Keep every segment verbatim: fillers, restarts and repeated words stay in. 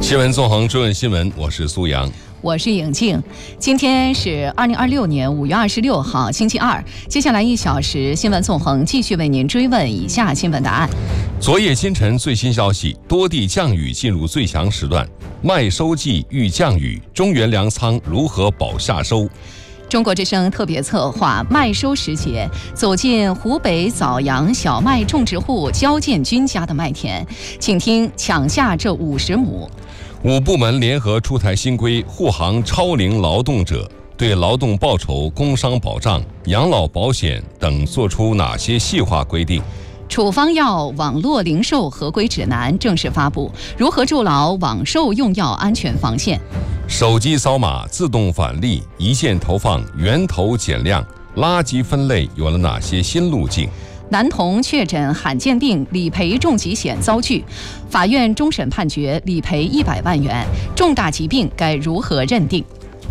新闻纵横追问新闻，我是苏阳， 我是颖静。今天是二零二六年五月二十六号，星期二。接下来一小时，新闻纵横继续为您追问以下新闻答案。 昨夜今晨最新消息，多地降雨进入最强时段，麦收季遇降雨，中原粮仓如何保夏收？ 中国之声特别策划麦收时节，走进湖北枣阳小麦种植户焦建军家的麦田，请听抢下这五十亩。 五部门联合出台新规，护航超龄劳动者，对劳动报酬、工伤保障、养老保险等作出哪些细化规定？ 处方药网络零售合规指南正式发布，如何筑牢网售用药安全防线？ 手机扫码自动返利，一键投放，源头减量，垃圾分类有了哪些新路径？ 男童确诊罕见病理赔重疾险遭拒，法院终审判决理赔一百万元，重大疾病该如何认定？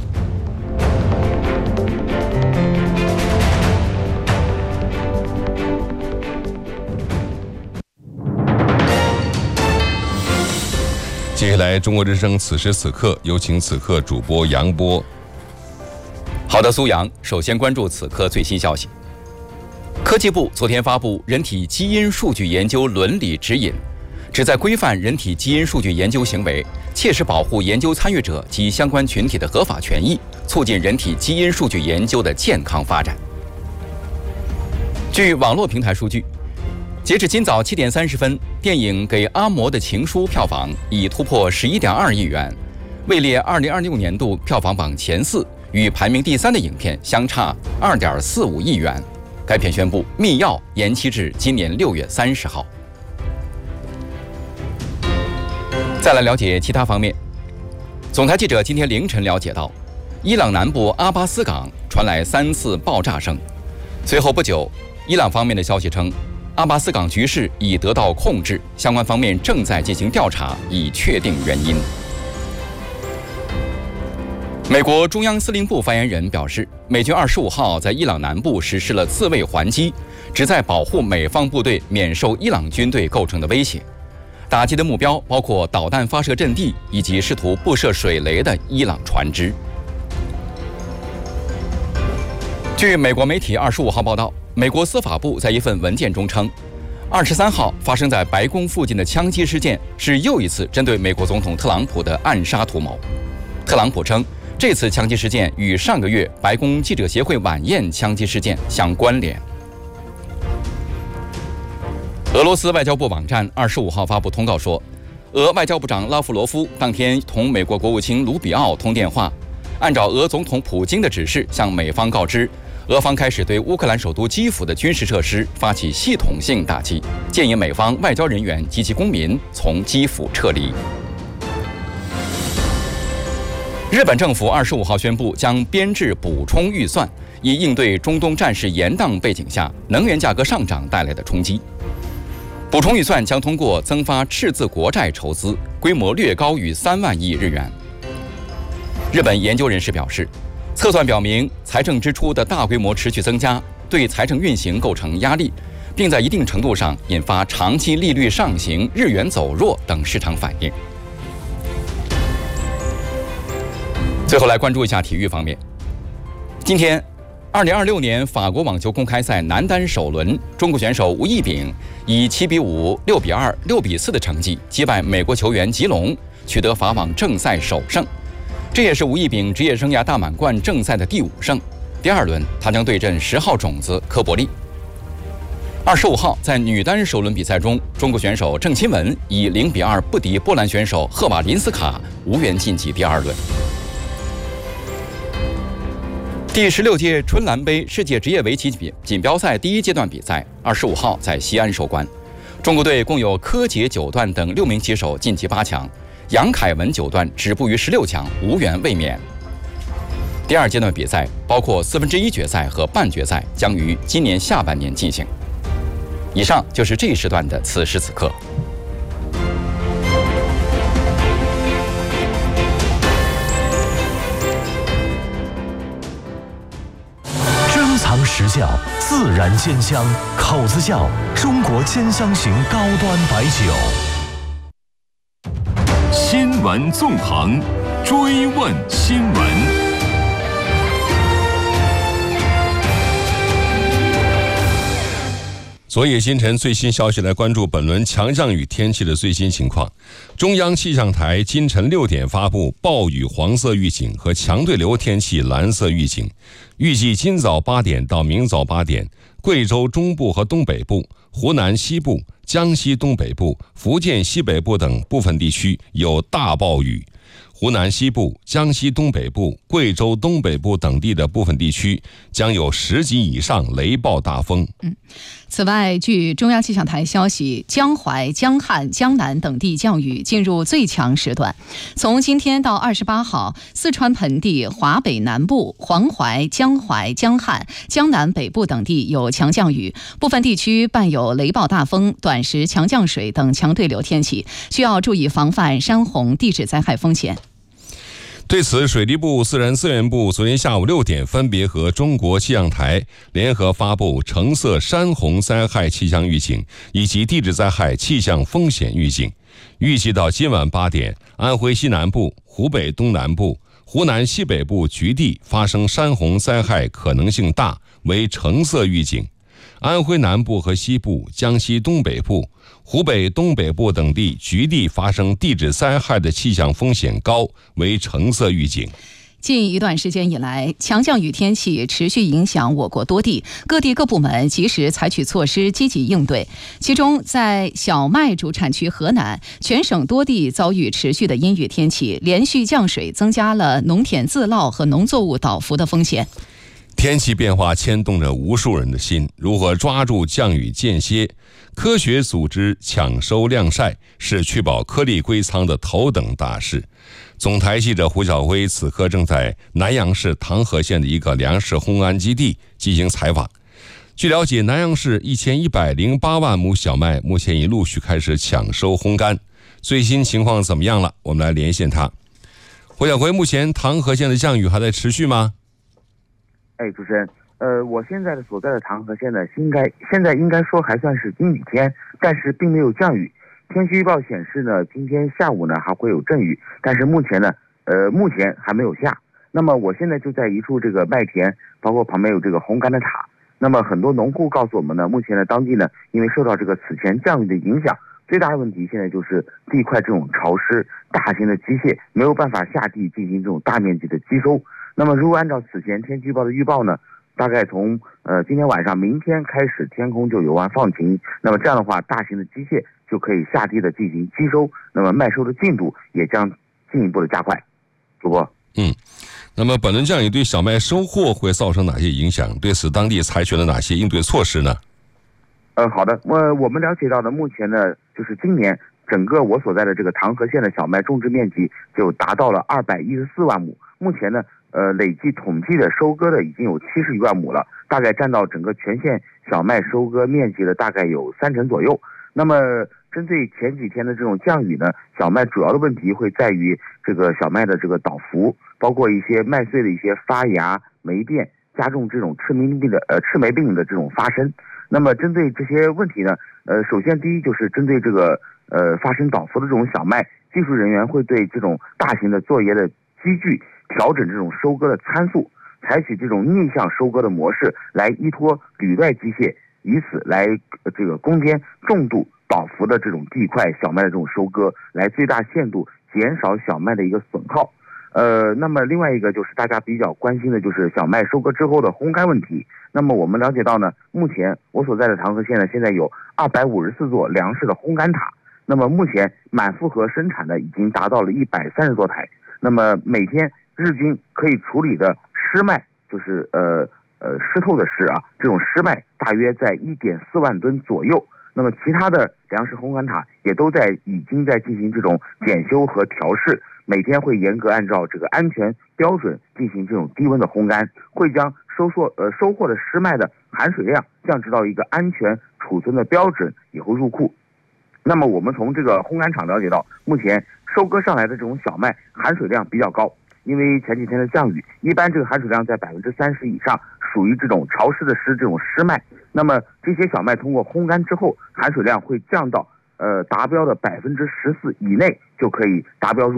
接下来，中国之声此时此刻有请此刻主播杨波。 好的，苏阳，首先关注此刻最新消息。科技部昨天发布《人体基因数据研究伦理指引》，旨在规范人体基因数据研究行为，切实保护研究参与者及相关群体的合法权益，促进人体基因数据研究的健康发展。据网络平台数据，截至今早七点三十分，电影《给阿嬷的情书》票房已突破十一点二亿元，位列二零二六年度票房榜前四，与排名第三的影片相差二点四五亿元。该片宣布密钥延期至今年六月三十号。再来了解其他方面，总台记者今天凌晨了解到，伊朗南部阿巴斯港传来三次爆炸声，随后不久，伊朗方面的消息称，阿巴斯港局势已得到控制，相关方面正在进行调查，以确定原因。美国中央司令部发言人表示，美军二十五号在伊朗南部实施了自卫还击，旨在保护美方部队免受伊朗军队构成的威胁。打击的目标包括导弹发射阵地以及试图布设水雷的伊朗船只。据美国媒体二十五号报道，美国司法部在一份文件中称，二十三号发生在白宫附近的枪击事件是又一次针对美国总统特朗普的暗杀图谋。特朗普称，这次枪击事件与上个月白宫记者协会晚宴枪击事件相关联。俄罗斯外交部网站二十五号发布通告说，俄外交部长拉夫罗夫当天同美国国务卿卢比奥通电话，按照俄总统普京的指示向美方告知，俄方开始对乌克兰首都基辅的军事设施发起系统性打击，建议美方外交人员及其公民从基辅撤离。日本政府二十五号宣布将编制补充预算，以应对中东战事延宕背景下能源价格上涨带来的冲击。补充预算将通过增发赤字国债筹资，规模略高于三万亿日元。日本研究人士表示，测算表明财政支出的大规模持续增加，对财政运行构成压力，并在一定程度上引发长期利率上行、日元走弱等市场反应。最后来关注一下体育方面。今天，二零二六年法国网球公开赛男单首轮，中国选手吴亦丙以七比五、六比二、六比四的成绩击败美国球员吉隆，取得法网正赛首胜。这也是吴亦丙职业生涯大满贯正赛的第五胜。第二轮，他将对阵十号种子科伯利。二十五号，在女单首轮比赛中，中国选手郑钦文以零比二不敌波兰选手赫瓦林斯卡，无缘晋级第二轮。第十六届春兰杯世界职业围棋锦标赛第一阶段比赛，二十五号在西安收官。中国队共有柯洁九段等六名棋手晋级八强，杨凯文九段止步于十六强，无缘卫冕。第二阶段比赛包括四分之一决赛和半决赛，将于今年下半年进行。以上就是这一时段的此时此刻。 藏实窖，自然鲜香，口子窖，中国兼香型高端白酒。 新闻纵横，追问新闻。 昨夜星辰最新消息，来关注本轮强降雨天气的最新情况。中央气象台今晨六点发布暴雨黄色预警和强对流天气蓝色预警，预计今早八点到明早八点，贵州中部和东北部、湖南西部、江西东北部、福建西北部等部分地区有大暴雨。湖南西部、江西东北部、贵州东北部等地的部分地区将有十级以上雷暴大风。 嗯，此外，据中央气象台消息，江淮、江汉、江南等地降雨进入最强时段。从今天到二十八号，四川盆地、华北南部、黄淮、江淮、江汉、江南北部等地有强降雨，部分地区伴有雷暴大风、短时强降水等强对流天气，需要注意防范山洪、地质灾害风险。 对此，水利部、自然资源部昨天下午六点分别和中国气象台联合发布橙色山洪灾害气象预警以及地质灾害气象风险预警。预计到今晚八点，安徽西南部、湖北东南部、湖南西北部局地发生山洪灾害可能性大，为橙色预警；安徽南部和西部、江西东北部、湖北东北部等地局地发生地质灾害的气象风险高，为橙色预警。 近一段时间以来，强降雨天气持续影响我国多地，各地各部门及时采取措施，积极应对。其中，在小麦主产区河南，全省多地遭遇持续的阴雨天气，连续降水增加了农田自涝和农作物倒伏的风险。 天气变化牵动着无数人的心，如何抓住降雨间歇，科学组织抢收晾晒，是确保颗粒归仓的头等大事。总台记者胡晓辉此刻正在南阳市唐河县的一个粮食烘干基地进行采访。据了解，南阳市一千一百零八万亩小麦目前已陆续开始抢收烘干，最新情况怎么样了？我们来连线他。胡晓辉，目前唐河县的降雨还在持续吗？ 哎，主持人，呃，我现在的所在的唐河县呢，应该现在应该说还算是阴雨天，但是并没有降雨。天气预报显示呢，今天下午呢还会有阵雨，但是目前呢，呃，目前还没有下。那么我现在就在一处这个麦田，包括旁边有这个烘干的塔。那么很多农户告诉我们呢，目前呢当地呢，因为受到这个此前降雨的影响，最大的问题现在就是地块这种潮湿，大型的机械没有办法下地进行这种大面积的机收。那么如果按照此前天气预报的预报呢，大概从呃今天晚上、明天开始，天空就有望放晴。那么这样的话，大型的机械就可以下地的进行机收，那么麦收的进度也将进一步的加快。主播， 嗯，那么本轮降雨对小麦收获会造成哪些影响？对此，当地采取了哪些应对措施呢？ 呃，好的，我我们了解到的，目前呢，就是今年整个我所在的这个唐河县的小麦种植面积就达到了二百一十四万亩。目前呢，呃，累计统计的收割的已经有七十余万亩了，大概占到整个全县小麦收割面积的大概有三成左右。那么，针对前几天的这种降雨呢，小麦主要的问题会在于这个小麦的这个倒伏，包括一些麦穗的一些发芽、霉变，加重这种赤霉病的呃赤霉病的这种发生。那么，针对这些问题呢，呃，首先第一就是针对这个呃发生倒伏的这种小麦，技术人员会对这种大型的作业的机具调整这种收割的参数，采取这种逆向收割的模式来依托履带机械，以此来、呃、这个攻坚重度倒伏的这种地块小麦的这种收割，来最大限度减少小麦的一个损耗。呃，那么另外一个就是大家比较关心的就是小麦收割之后的烘干问题。那么我们了解到呢，目前我所在的唐河县呢，现在有二百五十四座粮食的烘干塔。那么目前满负荷生产呢，已经达到了一百三十多台。那么每天日均可以处理的湿麦，就是呃呃湿透的湿啊，这种湿麦大约在一点四万吨左右。那么其他的粮食烘干塔也都在已经在进行这种检修和调试，每天会严格按照这个安全标准进行这种低温的烘干，会将收获呃收获的湿麦的含水量降至到一个安全储存的标准以后入库。那么我们从这个烘干厂了解到，目前收割上来的这种小麦含水量比较高，因为前几天的降雨，一般这个含水量在百分之三十以上，属于这种潮湿的湿这种湿麦。那么这些小麦通过烘干之后，含水量会降到呃达标的百分之十四以内就可以达标入